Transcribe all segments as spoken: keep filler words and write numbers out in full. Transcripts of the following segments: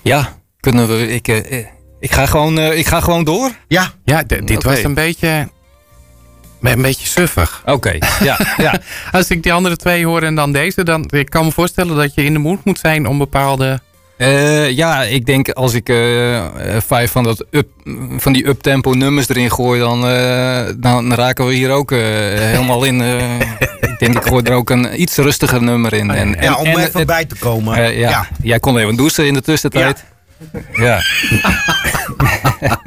Ja, kunnen we... Ik, uh, ik, ga, gewoon, uh, ik ga gewoon door. Ja, ja d- dit okay. was een beetje... Een beetje suffig. Oké, okay, ja, ja. Als ik die andere twee hoor en dan deze, dan ik kan me voorstellen dat je in de mood moet zijn om bepaalde... Uh, ja, ik denk als ik uh, vijf van, dat up, van die uptempo nummers erin gooi, dan, uh, dan raken we hier ook uh, helemaal in. Uh, ik denk ik gooi er ook een iets rustiger nummer in. En, ja, om en, er even en, bij te komen. Uh, ja. Ja. Jij kon even douchen in de tussentijd. Ja. ja.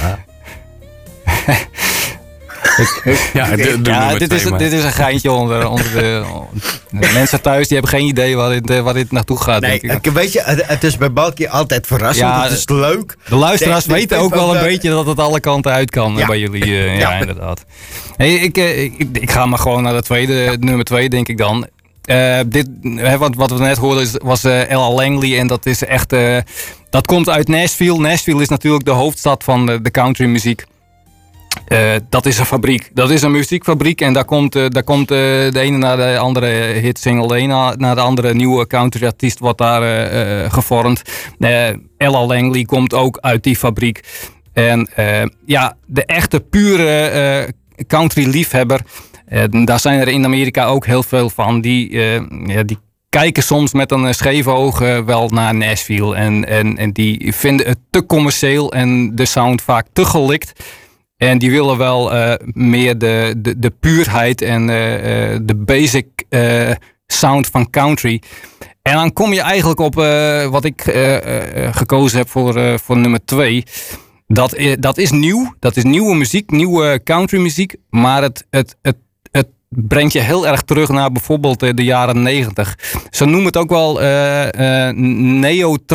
Ik, ja, de, de ja dit, is, dit is een geintje onder, onder de, de mensen thuis. Die hebben geen idee waar dit, waar dit naartoe gaat. Nee, denk ik. Weet je, het is bij Balkje altijd verrassend. Ja, het is leuk. De luisteraars de, de, weten ook wel een de, beetje dat het alle kanten uit kan ja. bij jullie. Uh, ja, ja, inderdaad. Hey, ik, ik, ik ga maar gewoon naar de tweede, ja. nummer twee, denk ik dan. Uh, dit, wat, wat we net hoorden was uh, Ella Langley. En dat is echt... Uh, dat komt uit Nashville. Nashville is natuurlijk de hoofdstad van de, de countrymuziek. Uh, dat is een fabriek. Dat is een muziekfabriek. En daar komt, uh, daar komt uh, de ene naar de andere hitsingle, de ene naar de andere nieuwe countryartiest wordt daar uh, uh, gevormd. Uh, Ella Langley komt ook uit die fabriek. En uh, ja, de echte pure uh, country liefhebber. Uh, daar zijn er in Amerika ook heel veel van. Die, uh, ja, die kijken soms met een scheve oog uh, wel naar Nashville. En, en, en die vinden het te commercieel en de sound vaak te gelikt. En die willen wel uh, meer de, de, de puurheid en uh, uh, de basic uh, sound van country. En dan kom je eigenlijk op uh, wat ik uh, uh, gekozen heb voor, uh, voor nummer twee. Dat, uh, dat is nieuw. Dat is nieuwe muziek, nieuwe country muziek. Maar het, het, het, het brengt je heel erg terug naar bijvoorbeeld uh, de jaren negentig. Ze noemen het ook wel uh, uh,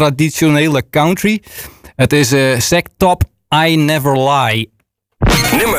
neo-traditionele country. Het is uh, Zack Top, I Never Lie. Nummer